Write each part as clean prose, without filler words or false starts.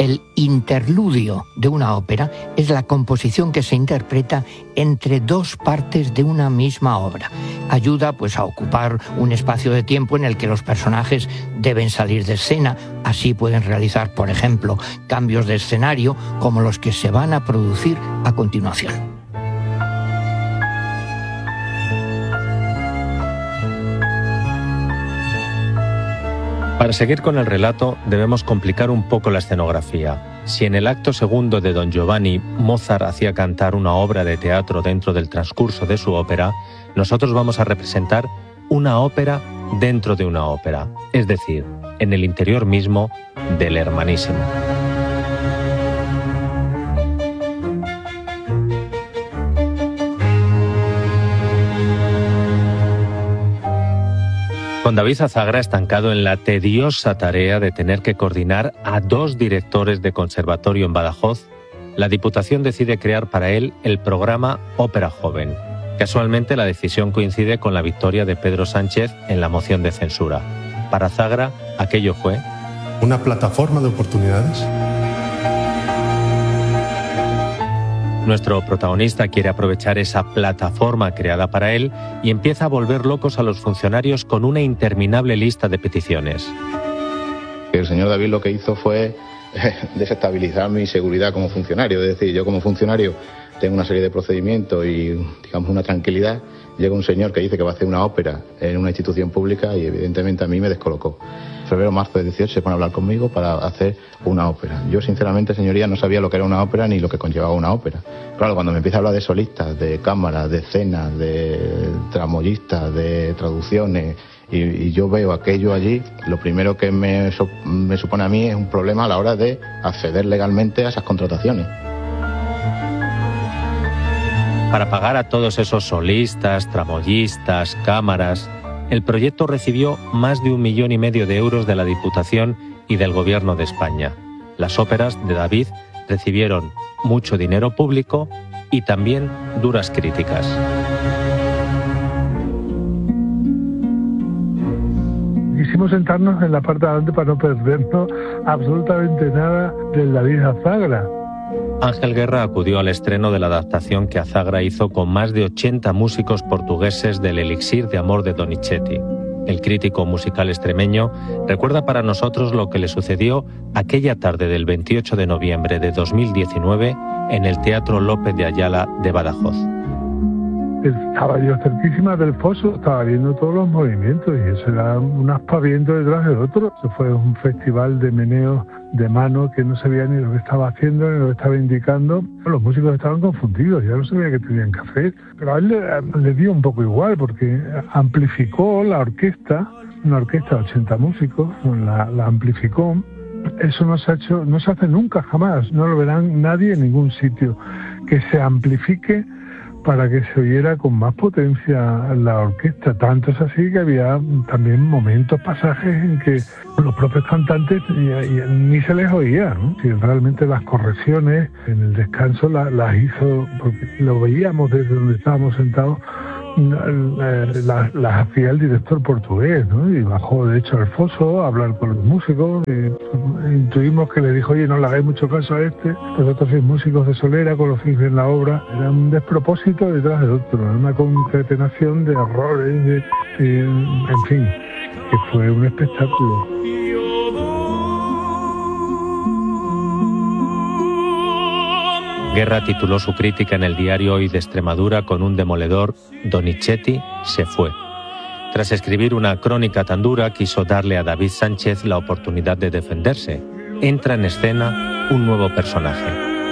El interludio de una ópera es la composición que se interpreta entre dos partes de una misma obra. Ayuda pues a ocupar un espacio de tiempo en el que los personajes deben salir de escena. Así pueden realizar, por ejemplo, cambios de escenario como los que se van a producir a continuación. Para seguir con el relato, debemos complicar un poco la escenografía. Si en el acto segundo de Don Giovanni, Mozart hacía cantar una obra de teatro dentro del transcurso de su ópera, nosotros vamos a representar una ópera dentro de una ópera, es decir, en el interior mismo del Hermanísimo. Con David Azagra estancado en la tediosa tarea de tener que coordinar a 2 directores de conservatorio en Badajoz, la Diputación decide crear para él el programa Ópera Joven. Casualmente la decisión coincide con la victoria de Pedro Sánchez en la moción de censura. Para Azagra, aquello fue una plataforma de oportunidades. Nuestro protagonista quiere aprovechar esa plataforma creada para él y empieza a volver locos a los funcionarios con una interminable lista de peticiones. El señor David lo que hizo fue desestabilizar mi seguridad como funcionario. Es decir, yo como funcionario tengo una serie de procedimientos y, digamos, una tranquilidad. Llega un señor que dice que va a hacer una ópera en una institución pública y evidentemente a mí me descolocó. Febrero, marzo de 18 se pone a hablar conmigo para hacer una ópera. Yo sinceramente, señoría, no sabía lo que era una ópera ni lo que conllevaba una ópera. Claro, cuando me empieza a hablar de solistas, de cámaras, de escenas, de tramoyistas, de traducciones, y yo veo aquello allí, lo primero que me supone a mí es un problema a la hora de acceder legalmente a esas contrataciones. Para pagar a todos esos solistas, tramoyistas, cámaras, el proyecto recibió más de 1,5 millones de euros de la Diputación y del Gobierno de España. Las óperas de David recibieron mucho dinero público y también duras críticas. Quisimos sentarnos en la parte de adelante para no perdernos absolutamente nada del David Azagra. Ángel Guerra acudió al estreno de la adaptación que Azagra hizo con más de 80 músicos portugueses del Elixir de Amor de Donizetti. El crítico musical extremeño recuerda para nosotros lo que le sucedió aquella tarde del 28 de noviembre de 2019 en el Teatro López de Ayala de Badajoz. Estaba yo cerquísima del foso, estaba viendo todos los movimientos y eso era un aspaviento detrás del otro. Eso fue un festival de meneo de mano que no sabía ni lo que estaba haciendo ni lo que estaba indicando. Los músicos estaban confundidos, ya no sabía qué tenían que hacer. Pero a él le dio un poco igual porque amplificó la orquesta, una orquesta de 80 músicos, la amplificó. Eso no se hace nunca, jamás. No lo verán nadie en ningún sitio. Que se amplifique para que se oyera con más potencia la orquesta. Tanto es así que había también momentos, pasajes en que los propios cantantes ni se les oía, ¿no? Si realmente las correcciones en el descanso las hizo, porque lo veíamos desde donde estábamos sentados, las hacía el director portugués, ¿no? Y bajó de hecho al foso a hablar con los músicos. Intuimos que le dijo, oye, no le hagáis mucho caso a este, vosotros sois músicos de solera, conocéis bien la obra. Era un despropósito detrás del otro, una concatenación de errores, en fin, que fue un espectáculo. Guerra tituló su crítica en el diario Hoy de Extremadura con un demoledor: Donizetti se fue. Tras escribir una crónica tan dura, quiso darle a David Sánchez la oportunidad de defenderse. Entra en escena un nuevo personaje.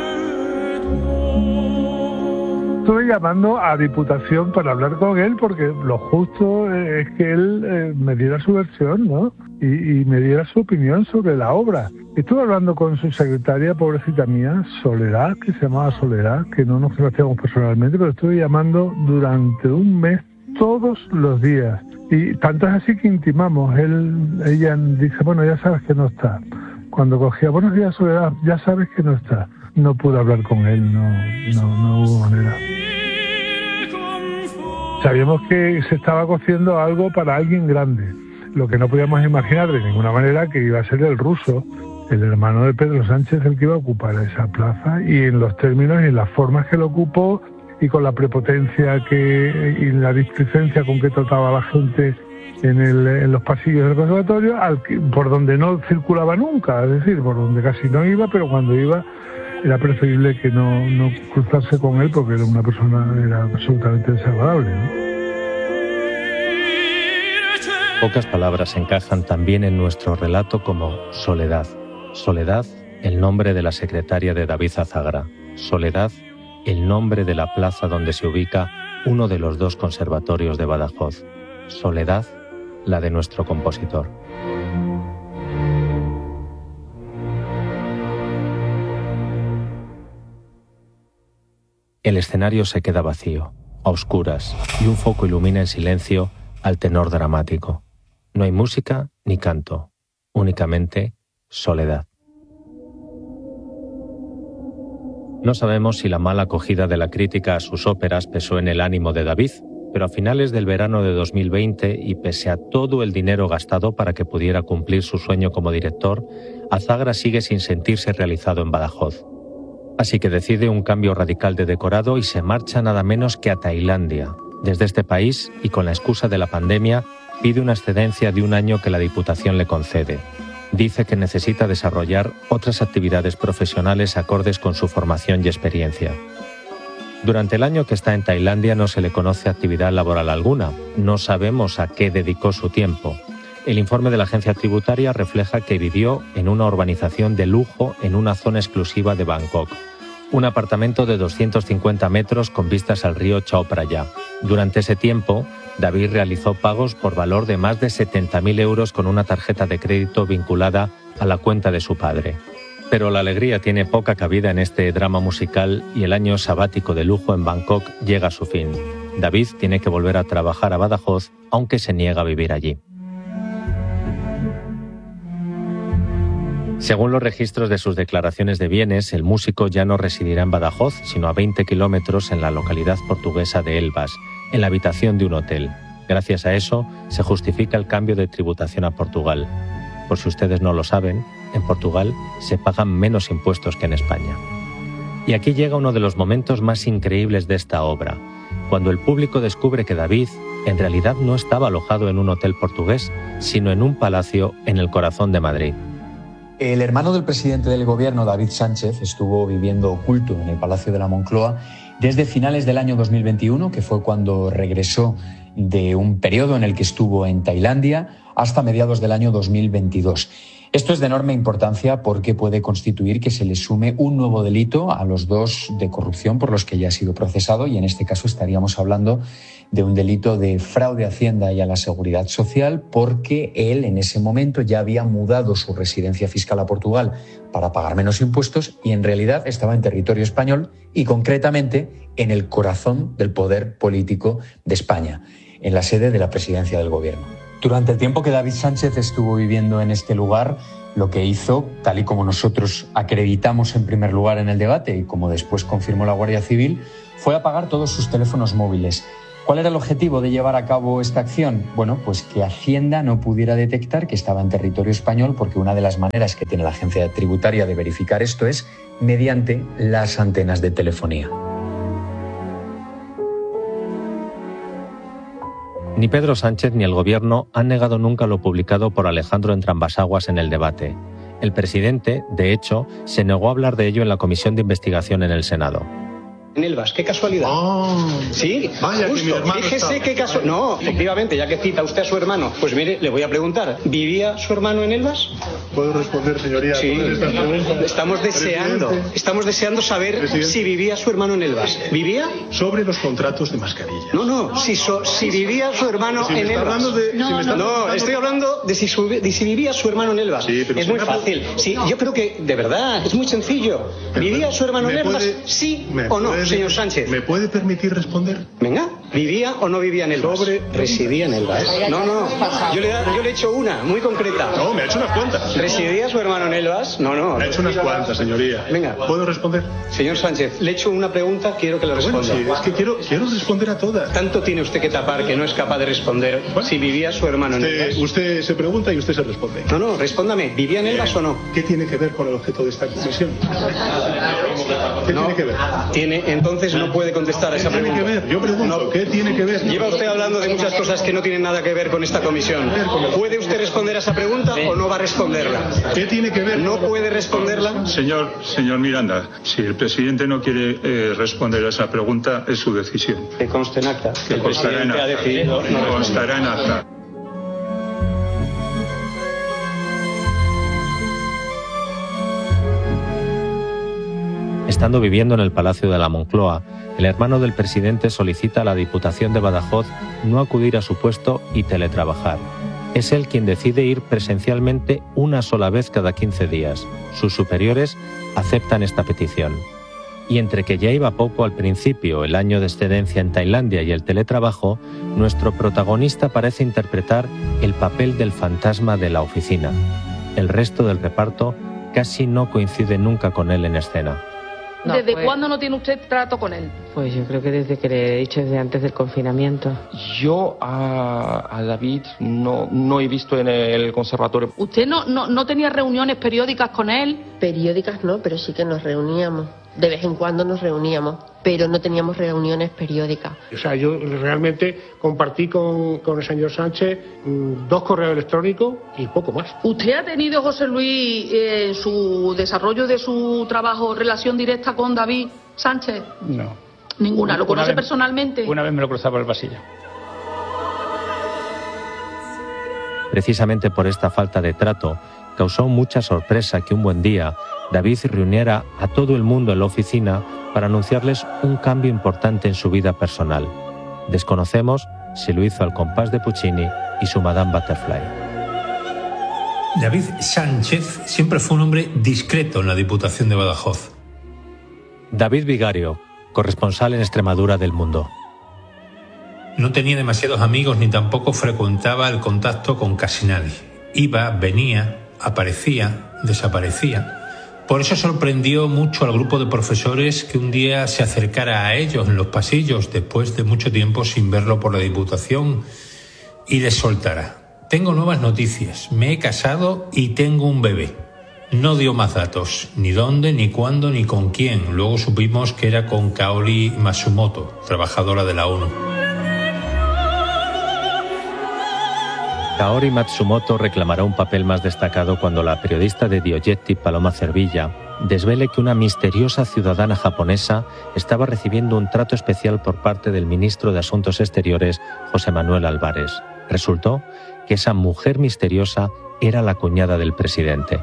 Estuve llamando a Diputación para hablar con él porque lo justo es que él me diera su versión, ¿no? Y me diera su opinión sobre la obra. Estuve hablando con su secretaria, pobrecita mía, Soledad, que se llamaba Soledad, que no nos conocíamos personalmente, pero estuve llamando durante un mes todos los días. Y tanto es así que intimamos. Ella dice, bueno, ya sabes que no está. Cuando cogía, buenos días, Soledad, ya sabes que no está. No pude hablar con él, no hubo manera. Sabíamos que se estaba cociendo algo para alguien grande. lo que no podíamos imaginar de ninguna manera que iba a ser el ruso, el hermano de Pedro Sánchez, el que iba a ocupar esa plaza, y en los términos y en las formas que lo ocupó, y con la prepotencia y la displicencia con que trataba a la gente en los pasillos del conservatorio, por donde no circulaba nunca, es decir, por donde casi no iba, pero cuando iba era preferible que no cruzarse con él, porque era una persona absolutamente desagradable, ¿no? Pocas palabras encajan también en nuestro relato como Soledad. Soledad, el nombre de la secretaria de David Azagra. Soledad, el nombre de la plaza donde se ubica uno de los dos conservatorios de Badajoz. Soledad, la de nuestro compositor. El escenario se queda vacío, a oscuras, y un foco ilumina en silencio al tenor dramático. No hay música ni canto, únicamente soledad. No sabemos si la mala acogida de la crítica a sus óperas pesó en el ánimo de David, pero a finales del verano de 2020, y pese a todo el dinero gastado para que pudiera cumplir su sueño como director, Azagra sigue sin sentirse realizado en Badajoz. Así que decide un cambio radical de decorado y se marcha nada menos que a Tailandia. Desde este país, y con la excusa de la pandemia, pide una excedencia de 1 año que la Diputación le concede. Dice que necesita desarrollar otras actividades profesionales acordes con su formación y experiencia. Durante el año que está en Tailandia no se le conoce actividad laboral alguna. No sabemos a qué dedicó su tiempo. El informe de la agencia tributaria refleja que vivió en una urbanización de lujo en una zona exclusiva de Bangkok. Un apartamento de 250 metros con vistas al río Chao Phraya. Durante ese tiempo, David realizó pagos por valor de más de 70.000 euros con una tarjeta de crédito vinculada a la cuenta de su padre. Pero la alegría tiene poca cabida en este drama musical y el año sabático de lujo en Bangkok llega a su fin. David tiene que volver a trabajar a Badajoz, aunque se niega a vivir allí. Según los registros de sus declaraciones de bienes, el músico ya no residirá en Badajoz, sino a 20 kilómetros en la localidad portuguesa de Elvas, en la habitación de un hotel. Gracias a eso, se justifica el cambio de tributación a Portugal. Por si ustedes no lo saben, en Portugal se pagan menos impuestos que en España. Y aquí llega uno de los momentos más increíbles de esta obra, cuando el público descubre que David en realidad no estaba alojado en un hotel portugués, sino en un palacio en el corazón de Madrid. El hermano del presidente del gobierno, David Sánchez, estuvo viviendo oculto en el Palacio de la Moncloa desde finales del año 2021, que fue cuando regresó de un periodo en el que estuvo en Tailandia, hasta mediados del año 2022. Esto es de enorme importancia porque puede constituir que se le sume un nuevo delito a los dos de corrupción por los que ya ha sido procesado, y en este caso estaríamos hablando de un delito de fraude a Hacienda y a la Seguridad Social, porque él en ese momento ya había mudado su residencia fiscal a Portugal para pagar menos impuestos y en realidad estaba en territorio español y concretamente en el corazón del poder político de España, en la sede de la presidencia del gobierno. Durante el tiempo que David Sánchez estuvo viviendo en este lugar, lo que hizo, tal y como nosotros acreditamos en primer lugar en el debate y como después confirmó la Guardia Civil, fue apagar todos sus teléfonos móviles. ¿Cuál era el objetivo de llevar a cabo esta acción? Bueno, pues que Hacienda no pudiera detectar que estaba en territorio español, porque una de las maneras que tiene la agencia tributaria de verificar esto es mediante las antenas de telefonía. Ni Pedro Sánchez ni el gobierno han negado nunca lo publicado por Alejandro Entrambassaguas en el debate. El presidente, de hecho, se negó a hablar de ello en la comisión de investigación en el Senado. En Elvas, qué casualidad. Oh, sí, vaya, justo. que mi hermano Fíjese está... qué casualidad. No, efectivamente, ya que cita usted a su hermano, pues mire, le voy a preguntar, ¿vivía su hermano en Elvas? ¿Puedo responder, señoría? Sí, estamos deseando saber si vivía su hermano en Elvas. ¿Vivía? Sobre los contratos de mascarilla. No, si vivía su hermano en Elvas. Estoy hablando de si vivía su hermano en Elvas. Sí, pero es muy fácil. Sí, yo creo que, de verdad, es muy sencillo. ¿Vivía su hermano en Elvas? ¿Sí o no, señor Sánchez? ¿Me puede permitir responder? Venga. ¿Vivía o no vivía en Elvas? ¿Residía en Elvas? No, yo le he hecho una, muy concreta. No, me ha hecho unas cuantas. ¿Residía su hermano en Elvas? No. Me ha hecho unas cuantas, señoría. Venga. ¿Puedo responder? Señor Sánchez, le he hecho una pregunta, quiero que la responda. Bueno, sí, es que quiero responder a todas. Tanto tiene usted que tapar que no es capaz de responder si vivía su hermano en Elvas. Usted se pregunta y usted se responde. No, respóndame, ¿vivía en Elvas o no? ¿Qué tiene que ver con el objeto de esta comisión? ¿Qué tiene que ver? Entonces no puede contestar a esa pregunta. ¿Qué tiene que ver? Yo pregunto, ¿qué tiene que ver? Lleva usted hablando de muchas cosas que no tienen nada que ver con esta comisión. ¿Puede usted responder a esa pregunta o no va a responderla? ¿Qué tiene que ver? ¿No puede responderla? Señor Miranda, si el presidente no quiere responder a esa pregunta, es su decisión. Que conste en acta. Que el presidente ha decidido no constará en acta. Estando viviendo en el Palacio de la Moncloa, el hermano del presidente solicita a la Diputación de Badajoz no acudir a su puesto y teletrabajar. Es él quien decide ir presencialmente una sola vez cada 15 días. Sus superiores aceptan esta petición. Y entre que ya iba poco al principio, el año de excedencia en Tailandia y el teletrabajo, nuestro protagonista parece interpretar el papel del fantasma de la oficina. El resto del reparto casi no coincide nunca con él en escena. ¿Desde cuándo no tiene usted trato con él? Pues yo creo que desde que le he dicho, desde antes del confinamiento. Yo a David no he visto en el conservatorio. ¿Usted no tenía reuniones periódicas con él? Periódicas no, pero sí que nos reuníamos. De vez en cuando nos reuníamos, pero no teníamos reuniones periódicas. O sea, yo realmente compartí con el señor Sánchez 2 correos electrónicos y poco más. ¿Usted ha tenido, José Luis, en su desarrollo de su trabajo, relación directa con David Sánchez? No. ¿Ninguna? ¿Lo conoce personalmente? Una vez me lo cruzaba por el pasillo. Precisamente por esta falta de trato, causó mucha sorpresa que un buen día David reuniera a todo el mundo en la oficina para anunciarles un cambio importante en su vida personal. Desconocemos si lo hizo al compás de Puccini y su Madame Butterfly. David Sánchez siempre fue un hombre discreto en la Diputación de Badajoz. David Vigario, corresponsal en Extremadura del Mundo. No tenía demasiados amigos ni tampoco frecuentaba el contacto con casi nadie. Iba, venía, aparecía, desaparecía. Por eso sorprendió mucho al grupo de profesores que un día se acercara a ellos en los pasillos después de mucho tiempo sin verlo por la Diputación y les soltara: tengo nuevas noticias, me he casado y tengo un bebé. No dio más datos, ni dónde, ni cuándo, ni con quién. Luego supimos que era con Kaori Matsumoto, trabajadora de la ONU. Kaori Matsumoto reclamará un papel más destacado cuando la periodista de Diogetti, Paloma Cervilla, desvele que una misteriosa ciudadana japonesa estaba recibiendo un trato especial por parte del ministro de Asuntos Exteriores, José Manuel Álvarez. Resultó que esa mujer misteriosa era la cuñada del presidente.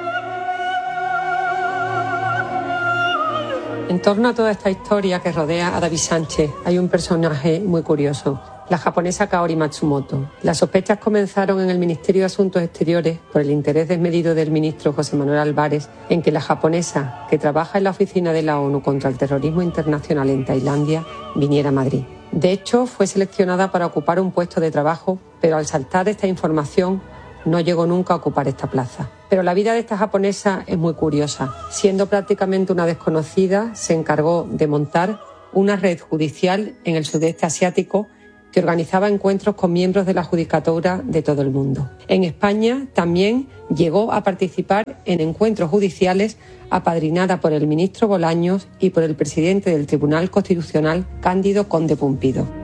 En torno a toda esta historia que rodea a David Sánchez hay un personaje muy curioso: la japonesa Kaori Matsumoto. Las sospechas comenzaron en el Ministerio de Asuntos Exteriores por el interés desmedido del ministro José Manuel Álvarez en que la japonesa, que trabaja en la oficina de la ONU contra el terrorismo internacional en Tailandia, viniera a Madrid. De hecho, fue seleccionada para ocupar un puesto de trabajo, pero al saltar esta información no llegó nunca a ocupar esta plaza. Pero la vida de esta japonesa es muy curiosa. Siendo prácticamente una desconocida, se encargó de montar una red judicial en el sudeste asiático que organizaba encuentros con miembros de la judicatura de todo el mundo. En España también llegó a participar en encuentros judiciales apadrinada por el ministro Bolaños y por el presidente del Tribunal Constitucional, Cándido Conde Pumpido.